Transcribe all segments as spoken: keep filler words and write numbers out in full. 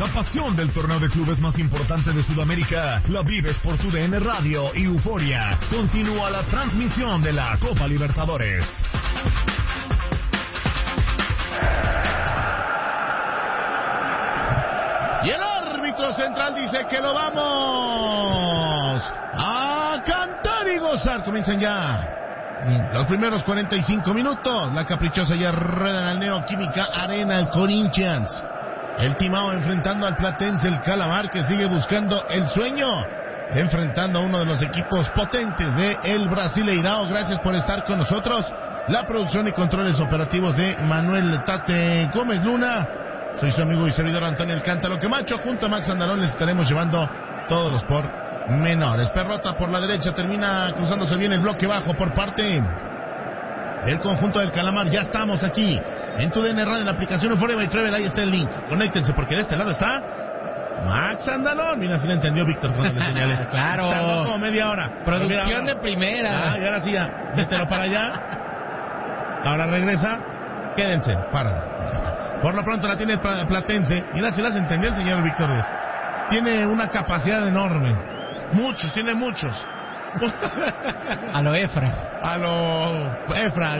La pasión del torneo de clubes más importante de Sudamérica la vives por tu D N Radio y Euforia. Continúa la transmisión de la Copa Libertadores. Y el árbitro central dice que lo vamos a cantar y gozar. Comiencen ya los primeros cuarenta y cinco minutos. La caprichosa ya rueda en el Neoquímica Arena, el Corinthians. El Timao enfrentando al Platense, el Calamar, que sigue buscando el sueño, enfrentando a uno de los equipos potentes de el Brasileirao. Gracias por estar con nosotros. La producción y controles operativos de Manuel Tate Gómez Luna. Soy su amigo y servidor Antonio El Cántaro Camacho. Junto a Max Andalón les estaremos llevando todos los por menores. Perrota por la derecha, termina cruzándose bien el bloque bajo por parte del conjunto del Calamar. Ya estamos aquí en tu D N Radio, en la aplicación Euforia by Travel. Ahí está el link, conéctense porque de este lado está Max Andalón. Mira, si le entendió Víctor cuando le señalé. Claro. Tardó como media hora. Producción de primera. Ah, y ahora sí ya, mételo para allá. Ahora regresa. Quédense, para. Por lo pronto la tiene el Platense. Mira, si las entendió el señor Víctor Díaz. Tiene una capacidad enorme. Muchos, tiene muchos. A lo Efra. A lo Efra.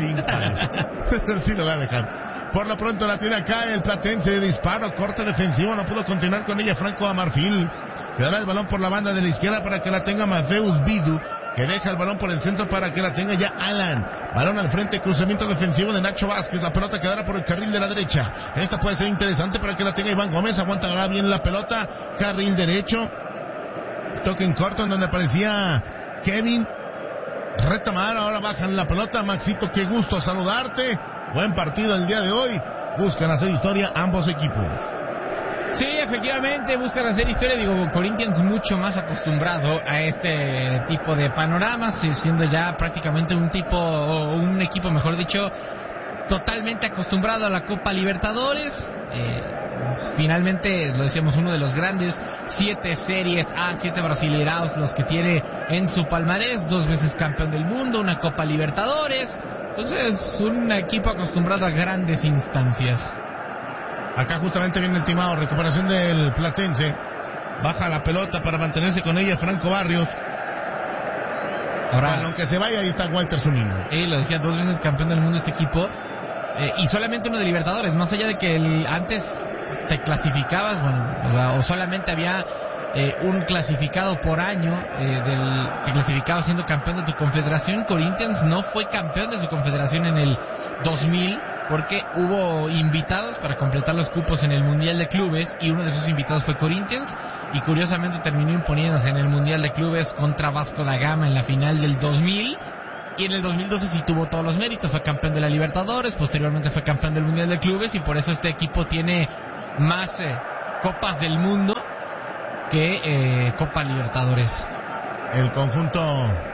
Sí lo va a dejar. Por lo pronto la tiene acá el Platense. Disparo, corte defensivo. No pudo continuar con ella Franco Amarfil. Quedará el balón por la banda de la izquierda para que la tenga Mateus Bidu, que deja el balón por el centro para que la tenga ya Alan. Balón al frente, cruzamiento defensivo de Nacho Vázquez. La pelota quedará por el carril de la derecha. Esta puede ser interesante para que la tenga Iván Gómez. Aguantará bien la pelota. Carril derecho. Toque en corto en donde aparecía Kevin. Retamar, ahora bajan la pelota. Maxito, qué gusto saludarte. Buen partido el día de hoy. Buscan hacer historia ambos equipos. Sí, efectivamente, buscan hacer historia. Digo, Corinthians mucho más acostumbrado a este tipo de panoramas, siendo ya prácticamente un tipo, o un equipo, mejor dicho, totalmente acostumbrado a la Copa Libertadores. Eh, finalmente, lo decíamos, uno de los grandes, siete series A, siete brasileiraos los que tiene en su palmarés, dos veces campeón del mundo, una Copa Libertadores. Entonces, un equipo acostumbrado a grandes instancias. Acá justamente viene el Timao, recuperación del Platense. Baja la pelota para mantenerse con ella Franco Barrios. Ahora, bueno, aunque se vaya, ahí está Walter Zunino. Eh, lo decía, dos veces campeón del mundo este equipo. Eh, y solamente uno de Libertadores, más allá de que el, antes te clasificabas, bueno, o solamente había eh, un clasificado por año, eh, del que clasificaba siendo campeón de tu confederación. Corinthians no fue campeón de su confederación en el dos mil, porque hubo invitados para completar los cupos en el Mundial de Clubes, y uno de esos invitados fue Corinthians, y curiosamente terminó imponiéndose en el Mundial de Clubes contra Vasco da Gama en la final del dos mil, y en el dos mil doce sí tuvo todos los méritos, fue campeón de la Libertadores, posteriormente fue campeón del Mundial de Clubes, y por eso este equipo tiene más eh, Copas del Mundo que eh, Copa Libertadores. El conjunto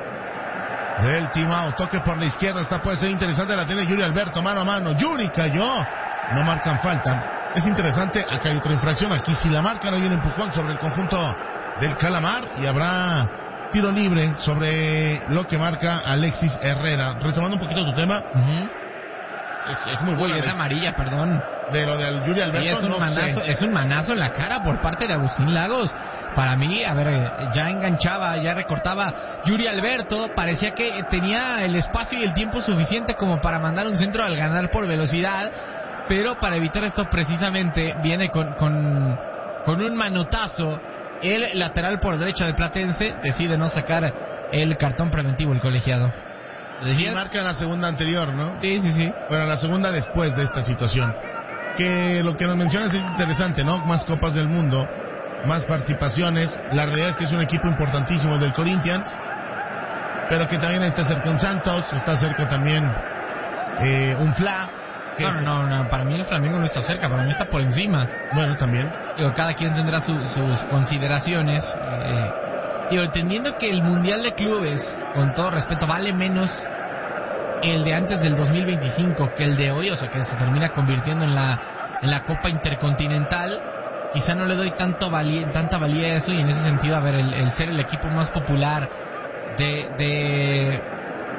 del Timao, toque por la izquierda, esta puede ser interesante, la tiene Yuri Alberto, mano a mano, Yuri cayó, no marcan falta, es interesante, acá hay otra infracción, aquí si la marcan hay un empujón sobre el conjunto del Calamar, y habrá tiro libre sobre lo que marca Alexis Herrera. Retomando un poquito tu tema, Uh-huh. es, es muy bueno. Uy, es amarilla, perdón. De lo de Yuri Alberto, Sí, es un no manazo, sé. es un manazo en la cara por parte de Agustín Lagos. Para mí, a ver, ya enganchaba, ya recortaba Yuri Alberto, parecía que tenía el espacio y el tiempo suficiente como para mandar un centro al ganar por velocidad, pero para evitar esto precisamente viene con, con, con un manotazo. El lateral por derecha de Platense decide no sacar el cartón preventivo, el colegiado. Y marca la segunda anterior, ¿no? Sí, sí, sí. Bueno, la segunda después de esta situación. Que lo que nos mencionas es interesante, ¿no? Más Copas del Mundo, más participaciones. La realidad es que es un equipo importantísimo el del Corinthians, pero que también está cerca un Santos, está cerca también eh, un Fla. Que No, es... no, no, para mí el Flamengo no está cerca, para mí está por encima. Bueno, también. Digo, cada quien tendrá su, sus consideraciones. Eh, digo, entendiendo que el Mundial de Clubes, con todo respeto, vale menos el de antes del dos mil veinticinco que el de hoy, o sea, que se termina convirtiendo en la en la Copa Intercontinental. Quizá no le doy tanto valía, tanta valía a eso, y en ese sentido, a ver, el, el ser el equipo más popular de, de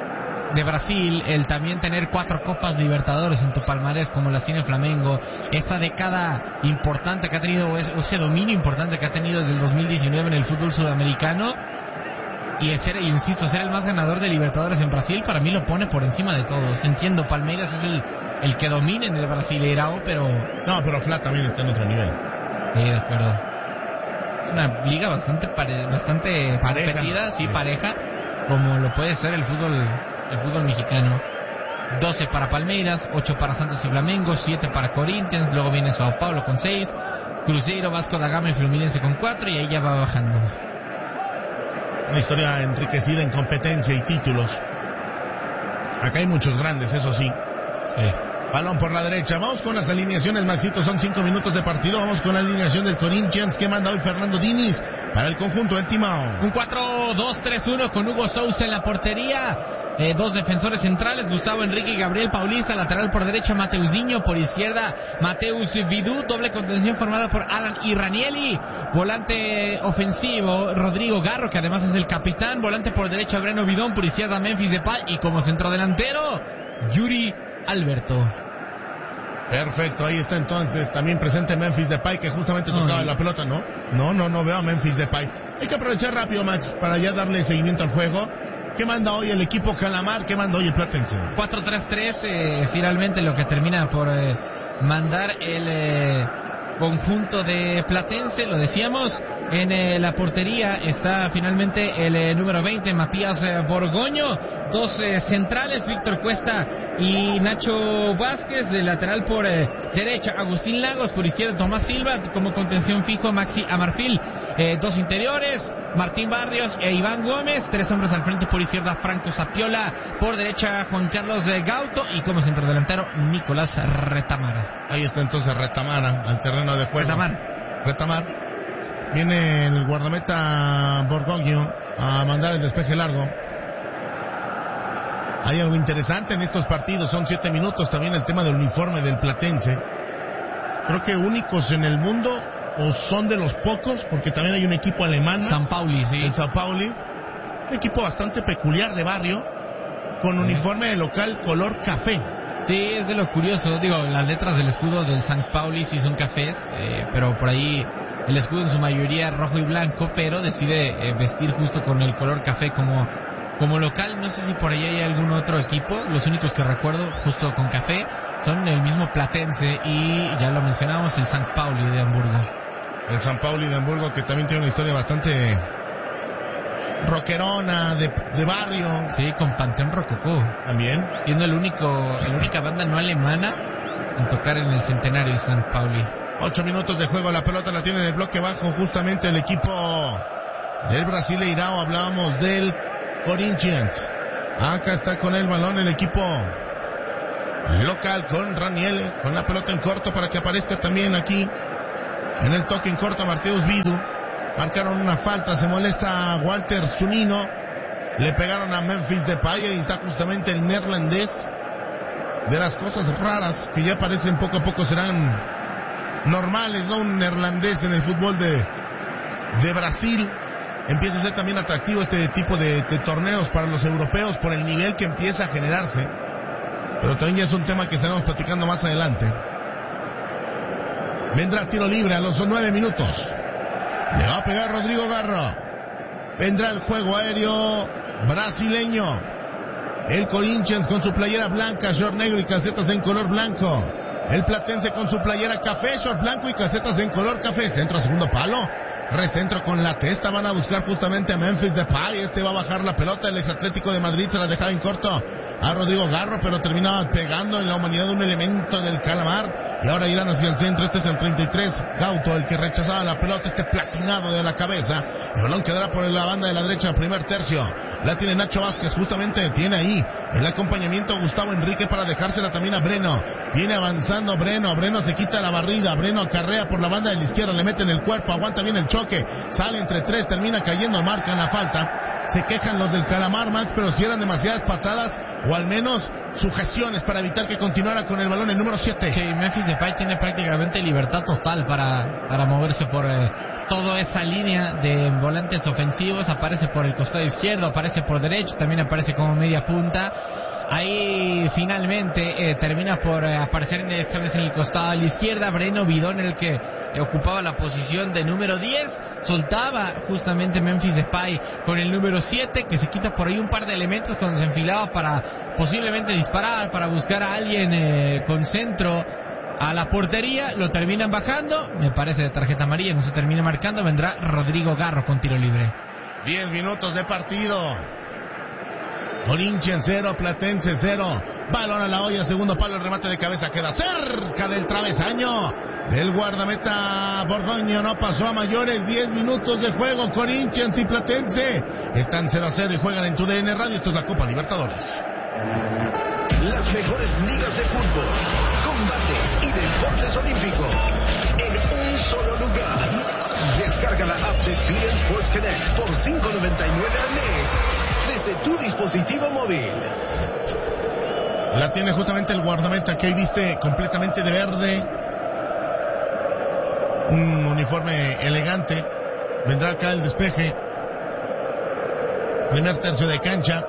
de Brasil, el también tener cuatro Copas Libertadores en tu palmarés como las tiene Flamengo, esa década importante que ha tenido, ese dominio importante que ha tenido desde el dos mil diecinueve en el fútbol sudamericano, y el ser, insisto, ser el más ganador de Libertadores en Brasil, para mí lo pone por encima de todos. Entiendo, Palmeiras es el, el que domina en el Brasileirao, pero... No, pero Fla también está en otro nivel. Sí, de acuerdo. Es una liga bastante pare, bastante pareja. competida, sí, sí, pareja, como lo puede ser el fútbol el fútbol mexicano. doce para Palmeiras, ocho para Santos y Flamengo, siete para Corinthians, luego viene Sao Paulo con seis, Cruzeiro, Vasco da Gama y Fluminense con cuatro, y ahí ya va bajando. Una historia enriquecida en competencia y títulos. Acá hay muchos grandes, eso sí. Sí. Balón por la derecha. Vamos con las alineaciones, Maxito. Son cinco minutos de partido. Vamos con la alineación del Corinthians que manda hoy Fernando Diniz para el conjunto del Timao. Un cuatro dos tres uno con Hugo Sousa en la portería. Eh, dos defensores centrales, Gustavo Enrique y Gabriel Paulista. Lateral por derecha, Mateuzinho. Por izquierda, Mateus Vidú. Doble contención formada por Alan y Ranieri. Volante ofensivo, Rodrigo Garro, que además es el capitán. Volante por derecha, Breno Bidón. Por izquierda, Memphis Depay. Y como centrodelantero, Yuri Alberto. Perfecto, ahí está entonces también presente Memphis Depay, que justamente tocaba Ay. la pelota, ¿no? No, no, no veo a Memphis Depay. Hay que aprovechar rápido, Max, para ya darle seguimiento al juego. ¿Qué manda hoy el equipo Calamar? ¿Qué manda hoy el Platense? cuatro tres tres, eh, finalmente lo que termina por eh, mandar el eh, conjunto de Platense, lo decíamos. En eh, la portería está finalmente el eh, número veinte, Matías eh, Borgoño. Dos eh, centrales, Víctor Cuesta y Nacho Vázquez. De lateral por eh, derecha, Agustín Lagos. Por izquierda, Tomás Silva. Como contención fijo, Maxi Amarfil. Eh, dos interiores, Martín Barrios e Iván Gómez. Tres hombres al frente, por izquierda, Franco Sapiola. Por derecha, Juan Carlos eh, Gauto. Y como centrodelantero, Nicolás Retamara. Ahí está entonces Retamara al terreno de juego. Retamar. Retamar. Viene el guardameta Borgoño a mandar el despeje largo. Hay algo interesante en estos partidos, son siete minutos. También el tema del uniforme del Platense. Creo que únicos en el mundo, o son de los pocos, porque también hay un equipo alemán. San Pauli, sí. El Sao Pauli. Un equipo bastante peculiar de barrio, con Sí. uniforme de local color café. Sí, es de lo curioso. Digo, las letras del escudo del San Pauli sí son cafés, eh, pero por ahí el escudo en su mayoría rojo y blanco, pero decide eh, vestir justo con el color café como, como local. No sé si por ahí hay algún otro equipo. Los únicos que recuerdo justo con café son el mismo Platense y ya lo mencionamos, el San Pauli de Hamburgo. El San Pauli de Hamburgo, que también tiene una historia bastante rockerona, de, de barrio. Sí, con Panteón Rococó. También. Siendo el único, la única banda no alemana en tocar en el centenario de San Pauli. Ocho minutos de juego, la pelota la tiene en el bloque bajo justamente el equipo del Brasileirao. Hablábamos del Corinthians. Acá está con el balón el equipo local con Raniel, con la pelota en corto para que aparezca también aquí en el toque en corto Mateus Vidú. Marcaron una falta, se molesta Walter Zunino. Le pegaron a Memphis Depay y está justamente el neerlandés. De las cosas raras que ya parecen poco a poco serán normales, ¿no? Un neerlandés en el fútbol de, de Brasil. Empieza a ser también atractivo este tipo de, de torneos para los europeos por el nivel que empieza a generarse. Pero también ya es un tema que estaremos platicando más adelante. Vendrá tiro libre a los nueve minutos. Le va a pegar Rodrigo Garro. Vendrá el juego aéreo brasileño. El Corinthians con su playera blanca, short negro y casetas en color blanco. El Platense con su playera café, short blanco y casetas en color café. Centro a segundo palo. Recentro con la testa. Van a buscar justamente a Memphis Depay. Este va a bajar la pelota. El ex Atlético de Madrid se la dejaba en corto a Rodrigo Garro, pero terminaba pegando en la humanidad de un elemento del Calamar. Y ahora irán hacia el centro. Este es el treinta y tres. Gauto, el que rechazaba la pelota. Este platinado de la cabeza. El balón quedará por la banda de la derecha. Primer tercio. La tiene Nacho Vázquez. Justamente tiene ahí el acompañamiento Gustavo Enrique para dejársela también a Breno. Viene avanzando Breno. Breno se quita la barrida. Breno acarrea por la banda de la izquierda. Le mete en el cuerpo. Aguanta bien el choque. Sale entre tres. Termina cayendo. Marcan la falta. Se quejan los del Calamar, Max, pero si eran demasiadas patadas o al menos sujeciones para evitar que continuara con el balón el número siete. Sí, Memphis Depay tiene prácticamente libertad total para, para moverse por, eh, toda esa línea de volantes ofensivos, aparece por el costado izquierdo, aparece por derecho, también aparece como media punta. Ahí finalmente eh, termina por eh, aparecer en, esta vez en el costado a la izquierda Breno Bidón, el que eh, ocupaba la posición de número diez, soltaba justamente Memphis Depay con el número siete, que se quita por ahí un par de elementos cuando se enfilaba para posiblemente disparar, para buscar a alguien eh, con centro a la portería. Lo terminan bajando, me parece de tarjeta amarilla, no se termina marcando. Vendrá Rodrigo Garro con tiro libre. diez minutos de partido. Corinthians cero, Platense cero. Balón a la olla, segundo palo, el remate de cabeza queda cerca del travesaño del guardameta Borgoño. No pasó a mayores. Diez minutos de juego. Corinthians y Platense están cero a cero y juegan en tu D N Radio. Esto es la Copa Libertadores. Las mejores ligas de fútbol, combates y deportes olímpicos en un solo lugar. Descarga la app de B N Sports Connect por cinco noventa y nueve al mes desde tu dispositivo móvil. La tiene justamente el guardameta, que ahí viste completamente de verde, un uniforme elegante. Vendrá acá el despeje, primer tercio de cancha.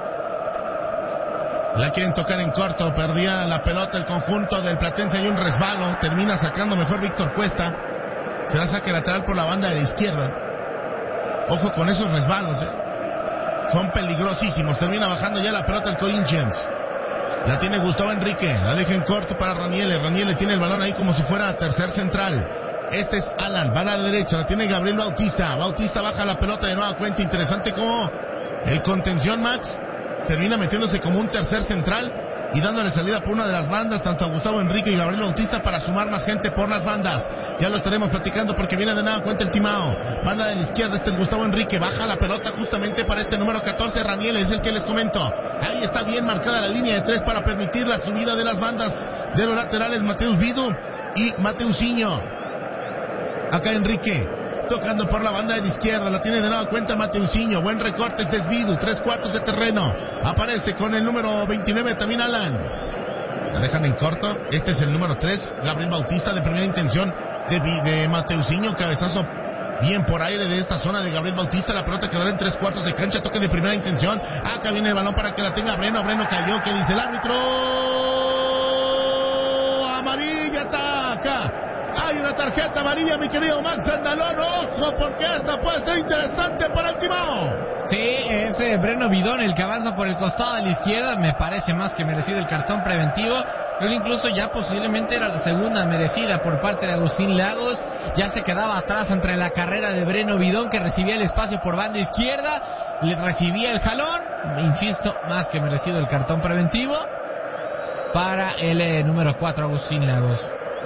La quieren tocar en corto, perdía la pelota el conjunto del Platense, hay un resbalo, termina sacando mejor Víctor Cuesta. Será saque lateral por la banda de la izquierda. Ojo con esos resbalos, eh. Son peligrosísimos. Termina bajando ya la pelota el Corinthians. La tiene Gustavo Enrique, la deja en corto para Raniele. Raniele tiene el balón ahí como si fuera tercer central. Este es Alan, va a la derecha, la tiene Gabriel Bautista. Bautista baja la pelota de nueva cuenta. Interesante como el contención Max termina metiéndose como un tercer central y dándole salida por una de las bandas, tanto a Gustavo Enrique y Gabriel Bautista, para sumar más gente por las bandas. Ya lo estaremos platicando porque viene de nueva cuenta el Timao. Banda de la izquierda, este es Gustavo Enrique, baja la pelota justamente para este número catorce, Raniel, es el que les comento. Ahí está bien marcada la línea de tres para permitir la subida de las bandas de los laterales, Mateus Vidu y Mateusinho. Acá Enrique, tocando por la banda de la izquierda, la tiene de nueva cuenta Mateusinho, buen recorte, es Desvidu, tres cuartos de terreno, aparece con el número veintinueve también Alan, la dejan en corto, este es el número tres, Gabriel Bautista, de primera intención de, de Mateusinho, cabezazo bien por aire de esta zona de Gabriel Bautista, la pelota quedará en tres cuartos de cancha, toque de primera intención, acá viene el balón para que la tenga Breno, Breno cayó, ¿qué dice el árbitro? Amarilla, ataca. Hay una tarjeta amarilla, mi querido Max Andalón. Ojo, porque esta puede ser interesante para el Timao. Sí, es eh, Breno Bidón el que avanza por el costado de la izquierda. Me parece más que merecido el cartón preventivo. Pero incluso ya posiblemente era la segunda merecida por parte de Agustín Lagos. Ya se quedaba atrás entre la carrera de Breno Bidón, que recibía el espacio por banda izquierda. Le recibía el jalón. Insisto, más que merecido el cartón preventivo para el eh, número cuatro, Agustín Lagos.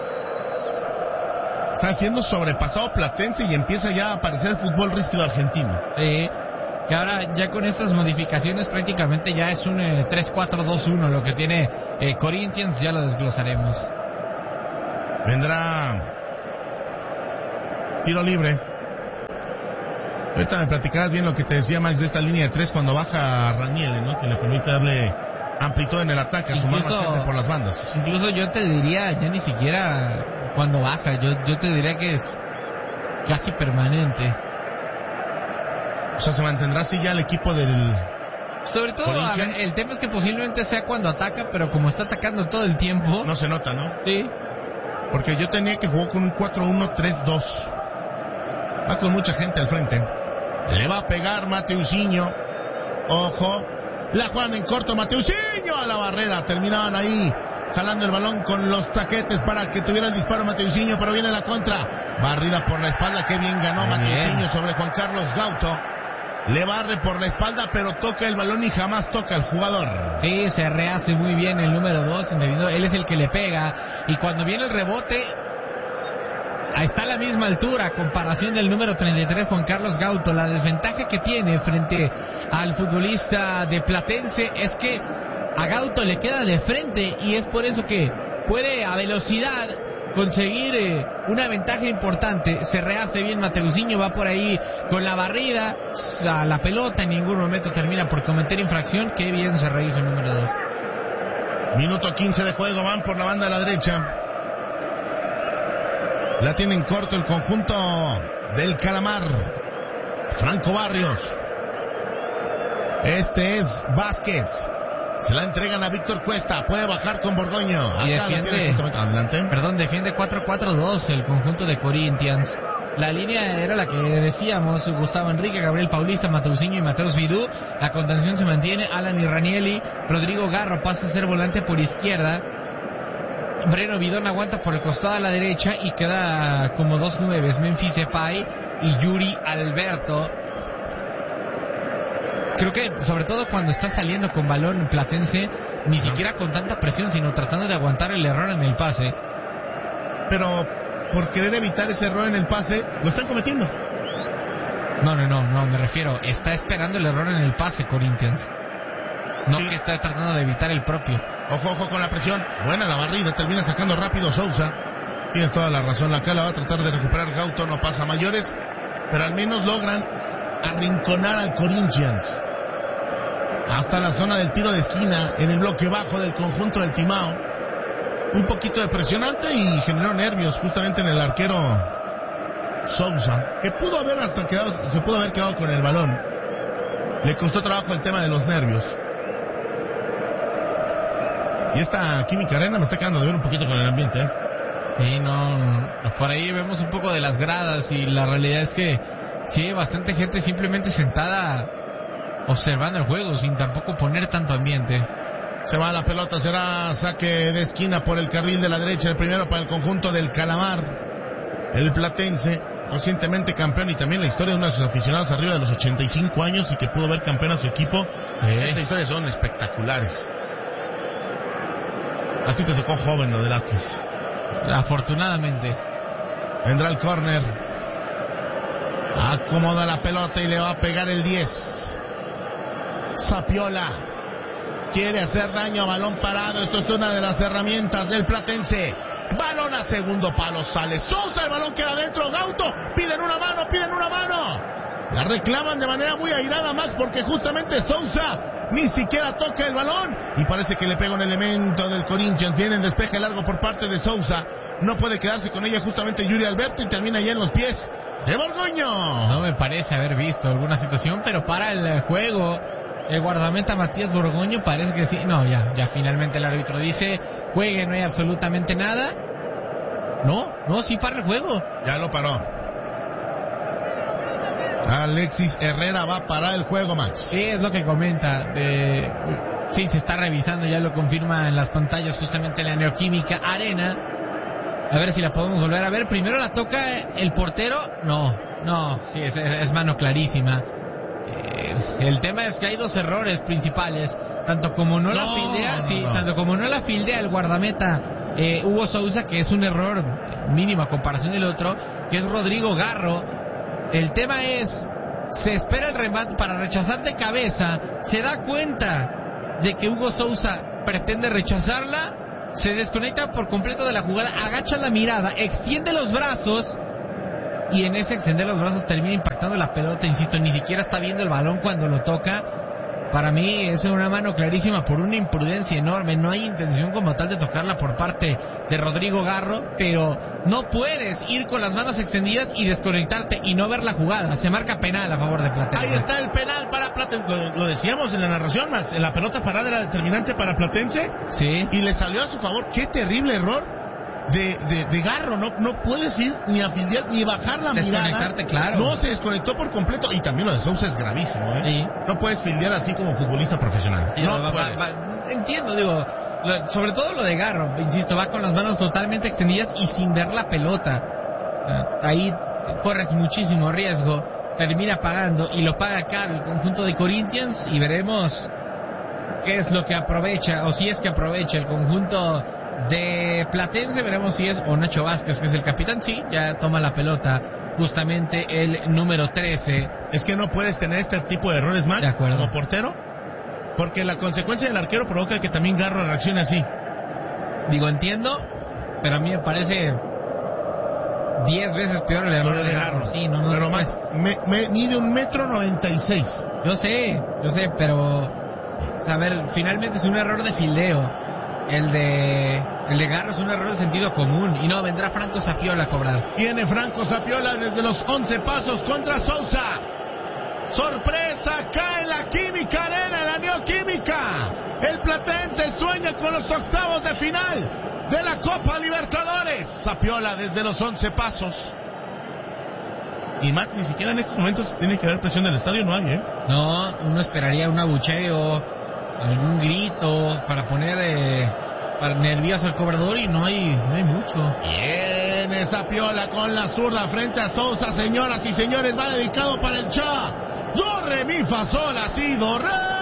Está siendo sobrepasado Platense y empieza ya a aparecer el fútbol rígido argentino. Eh, que ahora ya con estas modificaciones prácticamente ya es un eh, tres cuatro dos uno lo que tiene eh, Corinthians, ya lo desglosaremos. Vendrá tiro libre. Ahorita me platicarás bien lo que te decía Max de esta línea de tres cuando baja Raniele, ¿no? Que le permite darle amplitud en el ataque, a sumar más gente por las bandas. Incluso yo te diría, ya ni siquiera cuando baja, yo, yo te diría que es casi permanente. O sea, se mantendrá así ya el equipo del... Sobre todo, a ver, el tema es que posiblemente sea cuando ataca, pero como está atacando todo el tiempo... No se nota, ¿no? Sí. Porque yo tenía que jugar con un cuatro uno tres dos. Va con mucha gente al frente. Le va a pegar Mateusinho. Ojo. La juegan en corto, Mateusinho a la barrera. Terminaban ahí jalando el balón con los taquetes para que tuviera el disparo Mateusinho, pero viene la contra. Barrida por la espalda, que bien ganó Mateusinho sobre Juan Carlos Gauto. Le barre por la espalda, pero toca el balón y jamás toca al jugador. Sí, se rehace muy bien el número dos. Él es el que le pega. Y cuando viene el rebote, está a la misma altura, a comparación del número treinta y tres, Juan Carlos Gauto. La desventaja que tiene frente al futbolista de Platense es que a Gauto le queda de frente y es por eso que puede a velocidad conseguir eh, una ventaja importante. Se rehace bien Mateusinho, va por ahí con la barrida a la pelota, en ningún momento termina por cometer infracción. Qué bien se rehizo el número dos. Minuto quince de juego, van por la banda de la derecha. La tienen corto el conjunto del Calamar. Franco Barrios. Este es Vázquez. Se la entregan a Víctor Cuesta. Puede bajar con Borgoño. Y Acá defiende, la tiene justamente. Adelante. Perdón, defiende cuatro cuatro dos el conjunto de Corinthians. La línea era la que decíamos: Gustavo Enrique, Gabriel Paulista, Mateusinho y Mateus Vidú. La contención se mantiene: Alan y Ranieri. Rodrigo Garro pasa a ser volante por izquierda. Breno Bidón aguanta por el costado a la derecha y queda como dos nueves: Memphis Depay y Yuri Alberto. Creo que sobre todo cuando está saliendo con balón Platense, ni siquiera con tanta presión, sino tratando de aguantar el error en el pase. Pero por querer evitar ese error en el pase, lo están cometiendo. No, no, no, no, me refiero, está esperando el error en el pase Corinthians. No sí. Que está tratando de evitar el propio. Ojo, ojo con la presión. Buena la barrida, termina sacando rápido Sousa. Tienes toda la razón, acá la va a tratar de recuperar Gauto, no pasa mayores, pero al menos logran arrinconar al Corinthians hasta la zona del tiro de esquina en el bloque bajo del conjunto del Timao. Un poquito de presionante y generó nervios justamente en el arquero Sousa, que pudo haber hasta quedado, se pudo haber quedado con el balón. Le costó trabajo el tema de los nervios. Y esta Química Arena me está quedando de ver un poquito con el ambiente, ¿eh? Sí, no, por ahí vemos un poco de las gradas y la realidad es que sí hay bastante gente simplemente sentada observando el juego sin tampoco poner tanto ambiente. Se va la pelota, será saque de esquina por el carril de la derecha, el primero para el conjunto del Calamar. El Platense, recientemente campeón y también la historia de uno de sus aficionados arriba de los ochenta y cinco años y que pudo ver campeón a su equipo. Eh. Estas historias son espectaculares. A ti te tocó joven lo del Atlas. Afortunadamente. Vendrá el córner. Acomoda la pelota y le va a pegar el diez. Sapiola quiere hacer daño a balón parado. Esto es una de las herramientas del Platense. Balón a segundo palo, sale Sousa, el balón queda adentro. Gauto, piden una mano, piden una mano. La reclaman de manera muy airada, Max, porque justamente Sousa ni siquiera toca el balón y parece que le pega un elemento del Corinthians. Viene en despeje largo por parte de Sousa. No puede quedarse con ella justamente Yuri Alberto y termina ya en los pies de Borgoño. No me parece haber visto alguna situación, pero para el juego el guardameta Matías Borgoño parece que sí. No, ya, ya finalmente el árbitro dice juegue, no hay absolutamente nada. No, no, sí para el juego. Ya lo paró. Alexis Herrera va a parar el juego, Max. Sí, es lo que comenta. De... Sí, se está revisando, ya lo confirma en las pantallas justamente la Neoquímica Arena. A ver si la podemos volver a ver. Primero la toca el portero. No, no, sí, es, es mano clarísima. Eh, el tema es que hay dos errores principales. Tanto como no, no la fildea, no, sí, no. tanto como no la fildea el guardameta eh, Hugo Sousa, que es un error mínimo a comparación del otro, que es Rodrigo Garro. El tema es, se espera el remate para rechazar de cabeza, se da cuenta de que Hugo Sousa pretende rechazarla, se desconecta por completo de la jugada, agacha la mirada, extiende los brazos y en ese extender los brazos termina impactando la pelota. Insisto, ni siquiera está viendo el balón cuando lo toca. Para mí es una mano clarísima por una imprudencia enorme. No hay intención como tal de tocarla por parte de Rodrigo Garro, pero no puedes ir con las manos extendidas y desconectarte y no ver la jugada. Se marca penal a favor de Platense. Ahí está el penal para Platense. Lo, lo decíamos en la narración, Max. La pelota parada era determinante para Platense. Sí. Y le salió a su favor. Qué terrible error de, de, de Garro. No, no puedes ir ni a fildear ni bajar la mirada. Desconectarte, claro. No, se desconectó por completo. Y también lo de Sousa es gravísimo, ¿eh? Sí. No puedes fildear así como futbolista profesional. Sí, no va, puedes. Va, va, entiendo, digo, lo, sobre todo lo de Garro, insisto, va con las manos totalmente extendidas y sin ver la pelota. Ahí corres muchísimo riesgo, termina pagando y lo paga caro el conjunto de Corinthians y veremos qué es lo que aprovecha, o si es que aprovecha el conjunto de Platense. Veremos si es o Nacho Vázquez, que es el capitán. Sí, ya toma la pelota justamente el número trece. Es que no puedes tener este tipo de errores, Max, de acuerdo, como portero, porque la consecuencia del arquero provoca que también Garro reaccione así. Digo, entiendo, pero a mí me parece diez veces peor el error de Garro. Sí, no, no, pero más, me, me mide un metro noventa y seis. Yo sé, yo sé, pero a ver, finalmente es un error de fildeo el de El de Garro es un error de sentido común. Y no, vendrá Franco Zapiola a cobrar. Viene Franco Zapiola desde los once pasos contra Sousa. Sorpresa, cae la Química Arena, la Neoquímica. El platense sueña con los octavos de final de la Copa Libertadores. Zapiola desde los once pasos. Y más, ni siquiera en estos momentos tiene que haber presión del estadio, no hay, ¿eh? No, uno esperaría un abucheo, algún grito para poner eh, para nervioso al cobrador y no hay, no hay mucho. Viene Zapiola con la zurda frente a Sousa, señoras y señores, va dedicado para el Cha. Do, re, mi, fa, sol, así, do, re.